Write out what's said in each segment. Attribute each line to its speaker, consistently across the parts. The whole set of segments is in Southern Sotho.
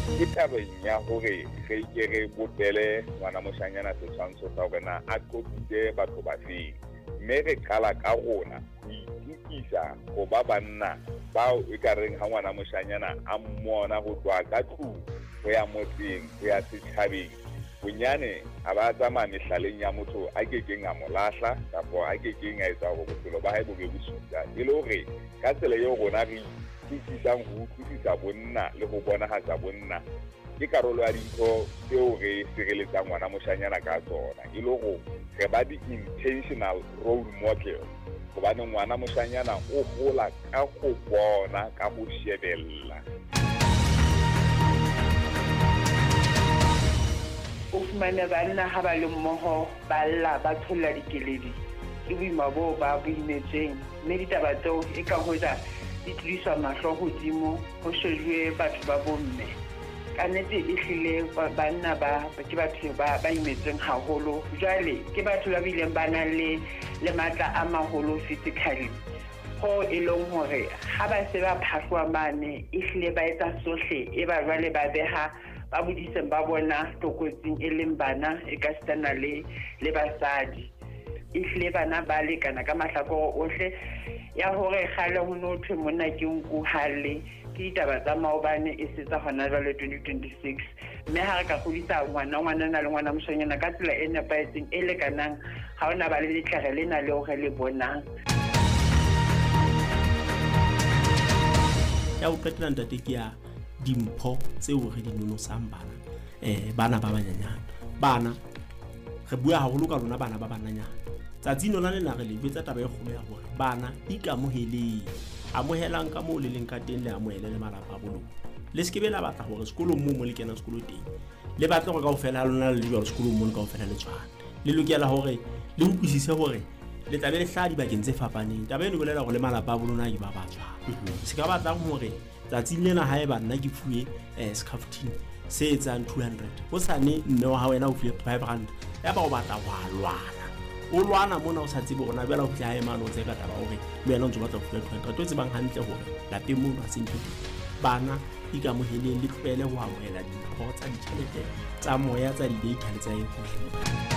Speaker 1: ke tabeng ya hore re ke re botele ngwana moshanyana setshwantsho sa hore na a qopile batho ba feng, mme re qala ka rona ho itukisa ho ba banna bao e ka reng ha ngwana moshanyana a mmona ho tloha ka tlung ho ya motseng ho ya setjhabeng, bonyane a ba tsamaya mehlaleng ya motho a ke keng a mo lahla kapo a ke keng a etsa hore bophelo ba hae bo be bosula, e le hore ka tsela eo rona re utlwisisang ho utlwisisa bonna le ho bonahatsa bonna ke karolo ya dintho tseo re sireletsang ngwana moshanyana ka tsona, e le hore re ba di-intentional role model hobane ngwana moshanyana o hola ka go bona, ka go shebella.
Speaker 2: O fumane banna ha ba le mmoho ba lla ba tholla dikeledi ke boima boo ba boimetseng, mme ditaba tseo e ka hoja di tliswa mahlo hodimo ho shejuwe batho ba bomme. Ka nnete e hlile banna ke batho ba imetseng haholo, jwale ke batho ba bileng ba nang le matla a maholo physically, ho e leng hore ha ba se ba phahlwa mane e hlile ba etsa sohle e ba jwale ba beha ba bodiseng ba bona tokotsing e leng bana e ka sitana le basadi. E hlile bana ba lekana ka mahlakore ohle ya hore kgale ho no thwe monna ke nku halle ke ditaba tsa maobane e setsa hona jwale 2026, mme ha re ka kgodisa ngwana na le ngwana moshanyana ka tsela e nepahetseng e lekanang, ha hona ba le letlhare lena leo re le bonang.
Speaker 3: Ya o qetela ntate ke ya dimpho tseo re di nonosang bana ba banyanyana. Bana re bua haholo ka rona bana ba bananyana. Tsatsing lona lena re le betsa taba e kgolo ya hore bana ikamoheleng, amohelang ka moo le leng ka teng, le amohele le malapa a bolong. Le se ke be la batla hore sekolong moo le kena sekolo teng le batla hore kaofela lona le jwa sekolong moo kaofela le tshwana, le lokela hore le utlwisise hore le tla be le hladi bakeng tse fapaneng. Taba eno bolela hore le malapa a bolona ke ba tshwana. Se ka batlang hore tsatsing lena hae bana ke fuwe scarftin se etsang 200 ho sane mme wa ha wena o fuwe 500 ya ba o batla wa lwana o lwana mona o sa tsebe rona bela o fihla hae mane o tse ka taba hore le wena o ntse o batla ho fuwa 200 to tsebang hantle hore lapeng mona se ntho bana ikamoheleng le tlwele ho amohela dintho tsa ditjhelete tsa moya tsa di-data le tsa e hohle.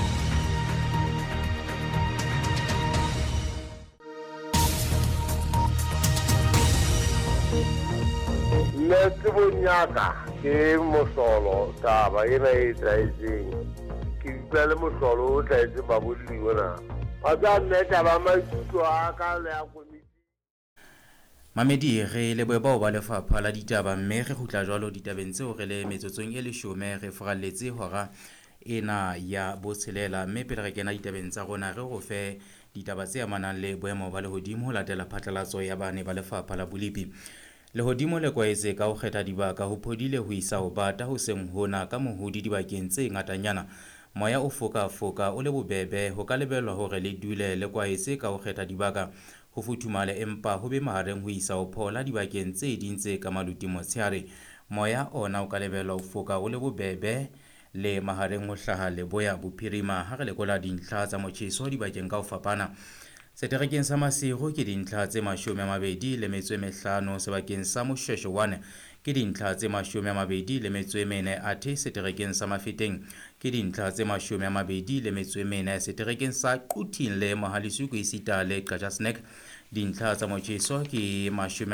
Speaker 4: Nna ke bonyaka ke mosolo taba ena e tlaetseng ke utlwa le mosolo o tlaetse ba bolliona a tsa nneta ba maikutlo a ka le ya komiti.
Speaker 5: Mamedi re le bao ba lefapha la ditaba, mme re kgutla jwalo ditabeng tseo re le metsotsong e 10 re foralletse hora ena ya botshelela, mme pele re kena ditabeng tsa rona re go fe ditaba tse amanang le boemo ba lehodimo ho latela phatlalatso ya bane ba lefapha la bolipi. Lehodimo le kwaetse ka ho kgetha dibaka ho phodile ho isa ho bata ho seng hona ka mohodi dibakeng tse ngatanyana. Moya o foka o le bobebe ho ka lebellwa hore le dule le kwaetse ka ho kgetha dibaka ho futhumale empa ho be mahareng ho isa ho phola dibakeng tse ding tse ka maluti motshehare. Moya ona o ka lebellwa ho foka o le bobebe le mahareng ho hlaha Leboya Bophirima ha re lekola dintlha tsa motjheso dibakeng ka ho fapana. Seterekeng sa Masiro ke dintlha tse 25 sebakeng sa Moshweshwe 1 ke dintlha tse 24 athe seterekeng sa Mafeteng ke dintlha tse 24 seterekeng sa Qutin le Mohalesuku isita le Qajasnek dintlha tsa motjheso ke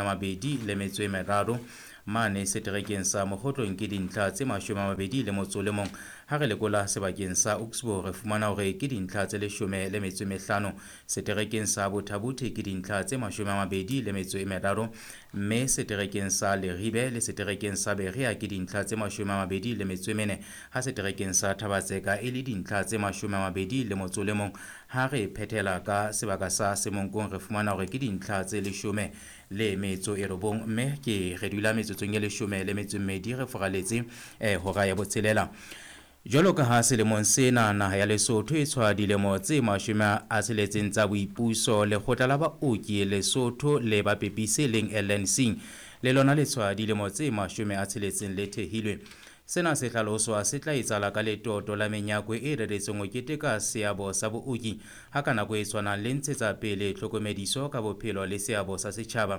Speaker 5: 23 mane seterekeng sa Mokgotlong ke dintlha tse 21 ha re lekola sebakeng sa Oksburg re fumana hore ke dintlha tse 15 seterekeng sa Bothabuthe ke dintlha tse 23 mme seterekeng sa Leribe le seterekeng sa Beria ke dintlha tse 24 ha seterekeng sa Thabatseka e le dintlha tse 21 ha re phethela ka sebaka sa Semonkong re fumana hore ke dintlha tse 10 le metso e robong, mme ke re dula metsotsong e 10 le metso mmedi re foralletse hora ya botshelela. Jwalo ka ha selemong sena naha ya Lesotho e tshwara dilemo tse 60 tsa boipuso, lekgotla la baoki Lesotho le bapepise leng LNC le lona le tshwara dilemo tse 60 le thehilwe. Sena se hlaloswa se tla etsahala ka letoto la menyako e reretsweng ho keteka seabo sa booki ha ka nako e tshwanang le ntshetsa pele tlhokomediso ka bophelo le seabo sa setjhaba.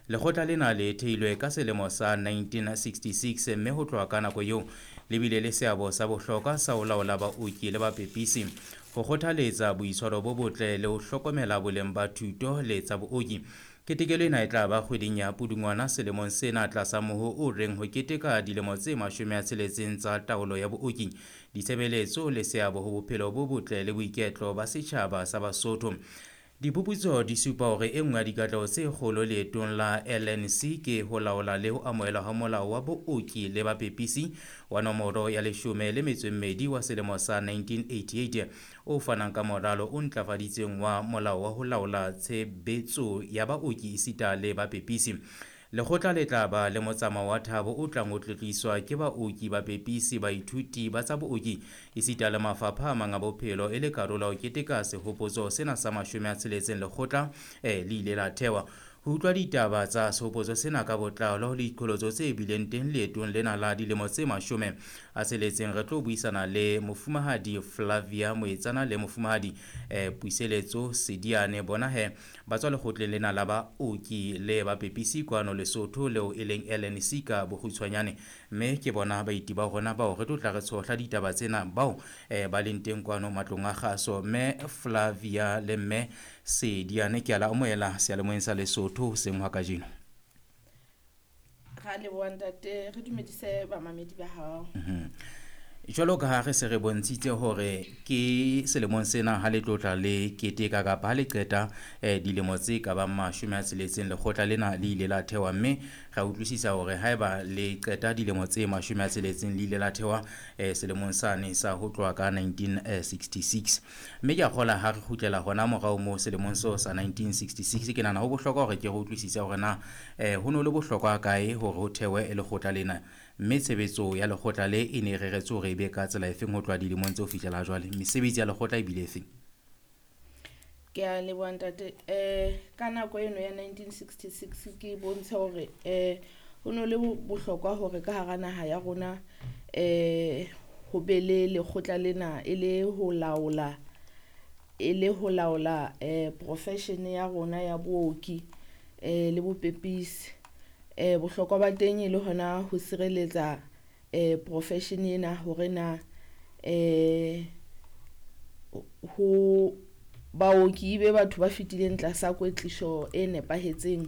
Speaker 5: Lekgotla lena le theilwe ka selemo sa 1966 mme ho tloha ka nako eo le bile le seabo sa bohlokwa sa ho laola baoki le bapepisi, ho kgothaletsa boitshwaro bo botle le ho hlokomela boleng ba thuto le tsa booki. Ketekelo ena e tla ba kgweding ya Pudungwana selemong sena tlasa moho o reng ho keteka dilemo tse 60 tsa taolo ya booki, ditshebeletso le seabo ho bophelo bo botle le boiketlo ba setjhaba sa Basotho. Diphuputso di supa hore e nngwe ya dikatleho tse kgolo leetong la LNC ke ho laola le ho amohelwa ha molao wa booki le bapepisi wa nomoro ya 12 wa selemo sa 1988 o fanang ka moralo o ntlafaditseng wa molao wa ho laola tshebetso ya baoki esita le bapepisi. Lekgotla le tla ba le motsamao wa thabo o tlang ho tlotliswa ke baoki, bapepisi, baithuti ba tsa booki esita le mafapha a mang a bophelo e le karolo ho keteka sehopotso sena sa 60 lekgotla le ile la thewa. Ho utlwa ditaba tsa sehopotso sena ka botlalo le diqholotso tse bileng teng leetong lena la dilemo tse 60 re tlo buisana le mofumahadi Flavia Moetsana le mofumahadi Puiseletso Sediane bona ba tswa lekgotleng lena la baoki le bapepisi kwano Lesotho leo e leng LNC ka bokgutshwanyane, mme ke bona baiti ba rona bao re tlo tla re tshohla ditaba tsena bao ba leng teng kwano matlong a kgaso. Mme Flavia le mme Sediane ke ala amohela sealemoeng sa Lesotho ho seng hwa kajeno.
Speaker 6: Ga le bontate re dumedise bamamedi ba hao.
Speaker 5: Jwalo ka ha re se re bontshitse hore ke selemong sena ha le tlotla le keteka kapa ha le qeta dilemo tse ka bang 60 lekgotla lena le ile la thewa, mme ra utlwisisa hore haeba le qeta dilemo tse 60 le ile la thewa selemong sane sa ho tloha ka 1966, mme ke a kgola ha re kgutlela hona morao mo selemong seo sa 1966 ke nana ho bohlokwa hore ke re utlwisise hore na ho no le bohlokwa kae hore ho thewe lekgotla lena, mme tshebetso ya lekgotla le e ne reretswe hore be ka tsela efeng ho tloha dilemong tse ho fihlela jwale, mesebetsi ya lekgotla e bile efeng?
Speaker 6: Ke a le bontate ka nako eno ya 1966 ke bontsha hore ho no le bohlokwa hore ka hara naha ya rona ho be le lekgotla lena e le ho laola profession ya rona ya booki le bopepisi. Bohlokwa ba teng e le hona ho sireletsa profession ena hore na ho baoki be batho ba fitileng tlasa kwetliso e nepahetseng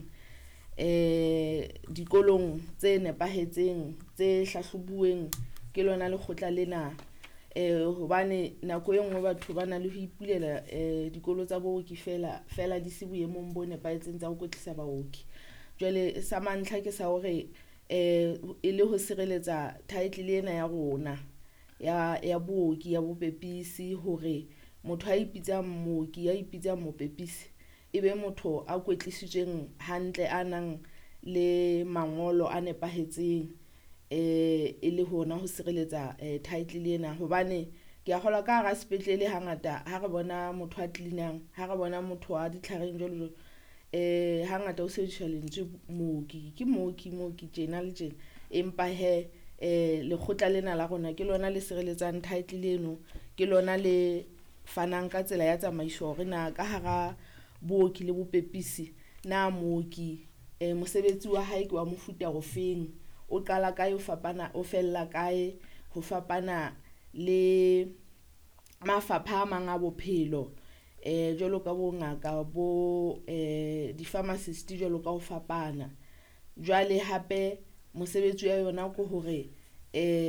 Speaker 6: dikolong tse nepahetseng tse hlahlobuweng ke lona lekgotla lena, hobane nako e nngwe batho ba na le ho ipulela dikolo tsa booki fela di se boemong bo nepahetseng tsa ho kwetlisa baoki. Jwale sa mantlha ke sa hore e le ho sireletsa title ena ya rona ya booki ya bopepisi, hore motho a ipitsang mooki, a ipitsang mopepisi ebe motho a kwetlisitsweng hantle, a nang le mangolo a nepahetseng e le hona ho sireletsa title ena. Hobane ke a kgola ka hara sepetlele hangata ha re bona motho a cleanang, ha re bona motho a ditlhareng jwalo hangata o sebediswa lentswe mooki, ke mooki tjena le tjena, empa lekgotla lena la rona ke lona le sireletsang title eno, ke lona le fanang ka tsela ya tsamaiso hore na ka hara booki le bopepisi na mooki mosebetsi wa hae ke wa mofuta ofeng, o qala kae o fapana o fella kae, ho fapana le mafapha a mang a bophelo jwalo ka bo ngaka bo di-pharmacist jwalo ka ho fapana. Jwale hape mosebetsi wa yona ke hore